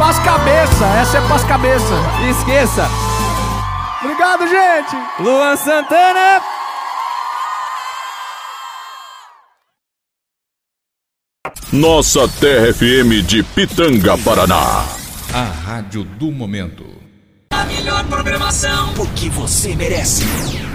pras cabeça. Essa é pras cabeça. Esqueça. Obrigado, gente. Luan Santana. Nossa Terra FM de Pitanga, Paraná. A rádio do momento. A melhor programação, porque você merece.